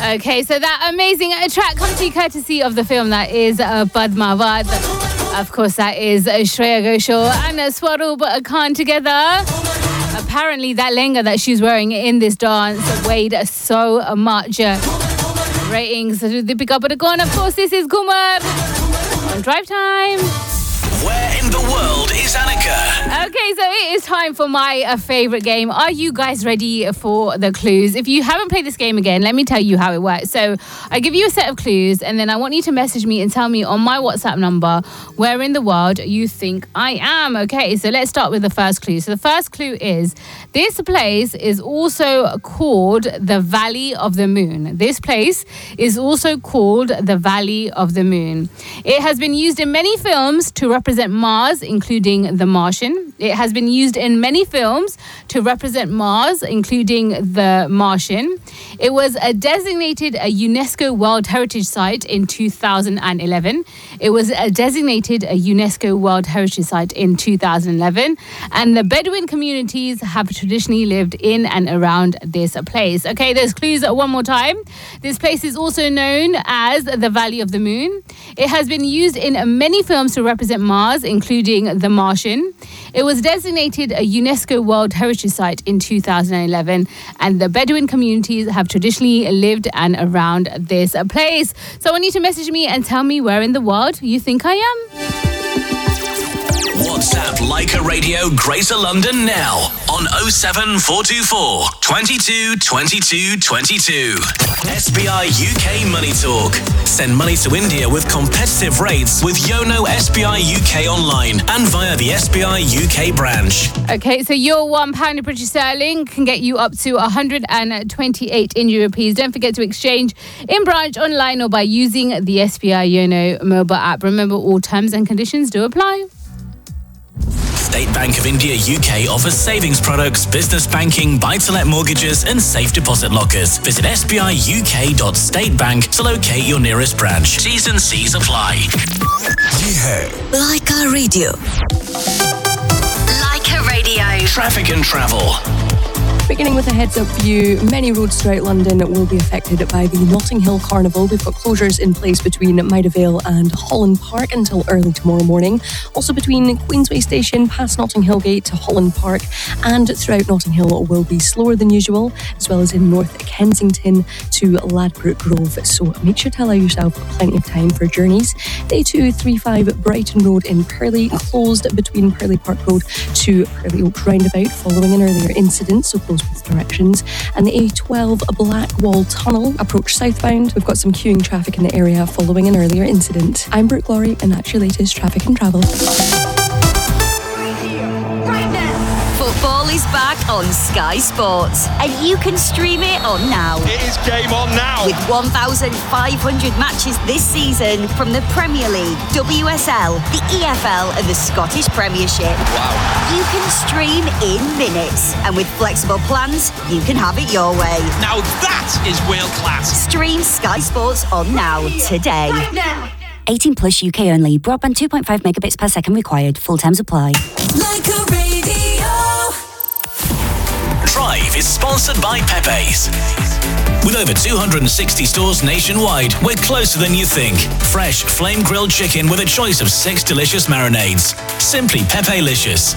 Okay, so that amazing track comes to you courtesy of the film that is Padmavat. Of course, that is Shreya Ghoshal and Swaroop Khan together. Apparently, that lehenga that she's wearing in this dance weighed so much. Ratings, Deepika Padukone. Of course, this is Kumar on Drive Time. Where in the world is Annika? Okay, so it is time for my favourite game. Are you guys ready for the clues? If you haven't played this game again, let me tell you how it works. So I give you a set of clues and then I want you to message me and tell me on my WhatsApp number where in the world you think I am. Okay, so let's start with the first clue. So the first clue is this place is also called the Valley of the Moon. This place is also called the Valley of the Moon. It has been used in many films to represent Mars, including The Martian. It has been used in many films to represent Mars, including The Martian. It was designated a UNESCO World Heritage Site in 2011. It was designated a UNESCO World Heritage Site in 2011. And the Bedouin communities have traditionally lived in and around this place. Okay, there's clues one more time. This place is also known as the Valley of the Moon. It has been used in many films to represent Mars, including The Martian. It was designated a UNESCO World Heritage Site in 2011, and the Bedouin communities have traditionally lived and around this place. So I want you to message me and tell me where in the world you think I am. WhatsApp Leica Radio Greater London now on 07424 22 22 22. SBI UK Money Talk. Send money to India with competitive rates with Yono SBI UK online and via the SBI UK branch. Okay, so your £1 in British sterling can get you up to 128 Indian rupees. Don't forget to exchange in branch, online, or by using the SBI Yono mobile app. Remember, all terms and conditions do apply. State Bank of India UK offers savings products, business banking, buy-to-let mortgages and safe deposit lockers. Visit sbiuk.statebank to locate your nearest branch. T's and C's apply. ये है Leica Radio. Leica Radio. Traffic and travel. Beginning with a heads up for you, many roads throughout London will be affected by the Notting Hill Carnival. We've got closures in place between Maida Vale and Holland Park until early tomorrow morning. Also between Queensway Station past Notting Hill Gate to Holland Park and throughout Notting Hill will be slower than usual, as well as in North Kensington to Ladbroke Grove. So make sure to allow yourself plenty of time for journeys. The A235 Brighton Road in Purley closed between Purley Park Road to Purley Oaks Roundabout following an earlier incident, so close with directions. And the A12 Blackwall Tunnel approach southbound. We've got some queuing traffic in the area following an earlier incident. I'm Brooke Laurie and that's your latest traffic and travel. Football is back on Sky Sports, and you can stream it on now. It is game on now. With 1,500 matches this season from the Premier League, WSL, the EFL and the Scottish Premiership. Wow. You can stream in minutes, and with flexible plans, you can have it your way. Now that is world class. Stream Sky Sports on now, today. Right now. 18 plus UK only. Broadband 2.5 megabits per second required. Full terms apply. Leica Radio. Drive is sponsored by Pepe's. With over 260 stores nationwide, we're closer than you think. Fresh flame-grilled chicken with a choice of 6 delicious marinades. Simply Pepe-licious.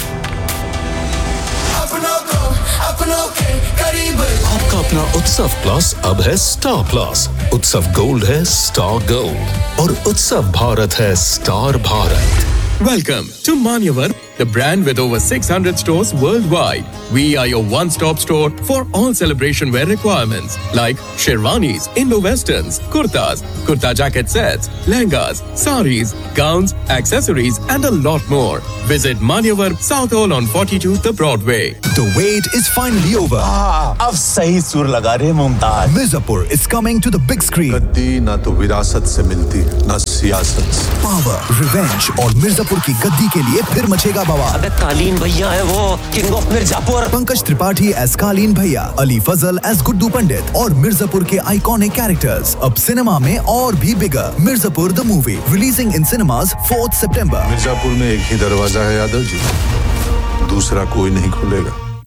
आपका अपना उत्सव plus अब है star plus. उत्सव gold है star gold और उत्सव भारत है star Bharat. Welcome to Manyavar, the brand with over 600 stores worldwide. We are your one-stop store for all celebration wear requirements like sherwanis, Indo-Westerns, kurtas, kurta jacket sets, lehengas, saris, gowns, accessories and a lot more. Visit Manyavar, South Hall on 42 The Broadway. The wait is finally over. अब सही सुर लगा रहे Mumtaz. Mirzapur is coming to the big screen. गद्दी ना तो विरासत से मिलती, ना सियासत से. Power, revenge और मिर्जापुर की गद्दी के लिए फिर मचेगा बवाल. अबे कालीन भैया है वो, King of Mirzapur. Pankaj Tripathi as कालीन भैया, अली फजल as गुड्डू पंडित और मिर्जापुर के आइकॉनिक कैरेक्टर्स अब सिनेमा में और भी बिगर. Mirzapur the movie releasing in cinemas 4th September. Mirzapur में एक ही दरवाजा है यादव जी, दूसरा कोई नहीं खुलेगा.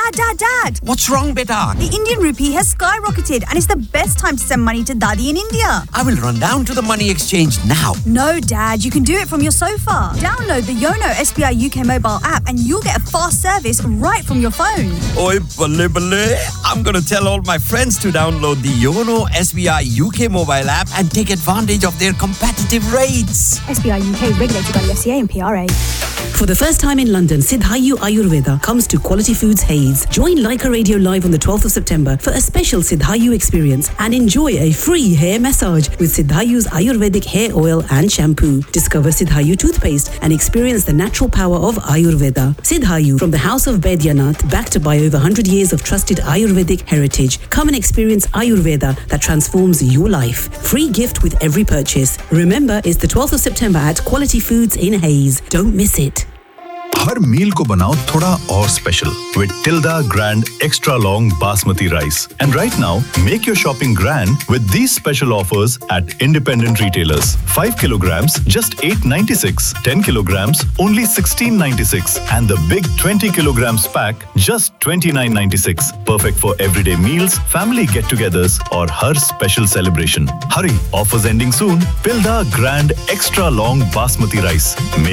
Dad! What's wrong, beta? The Indian rupee has skyrocketed and it's the best time to send money to Dadi in India. I will run down to the money exchange now. No, Dad, you can do it from your sofa. Download the Yono SBI UK mobile app and you'll get a fast service right from your phone. Oi, balle balle. I'm going to tell all my friends to download the Yono SBI UK mobile app and take advantage of their competitive rates. SBI UK is regulated by the FCA and PRA. For the first time in London, Siddhayu Ayurveda comes to Quality Foods Hayes. Join Leica Radio Live on the 12th of September for a special Siddhayu experience and enjoy a free hair massage with Siddhayu's Ayurvedic hair oil and shampoo. Discover Siddhayu toothpaste and experience the natural power of Ayurveda. Siddhayu, from the House of Baidyanath, backed by over 100 years of trusted Ayurvedic heritage. Come and experience Ayurveda that transforms your life. Free gift with every purchase. Remember, it's the 12th of September at Quality Foods in Hayes. Don't miss it. हर मील को बनाओ थोड़ा और special with Tilda Grand Extra Long Basmati Rice. And right now, make your shopping grand with these special offers at independent retailers. 5 kilograms, just $8.96. 10 kilograms, only $16.96. And the big 20 kilograms pack, just $29.96. Perfect for everyday meals, family get-togethers, or her special celebration. Hurry, offers ending soon. Tilda Grand Extra Long Basmati Rice.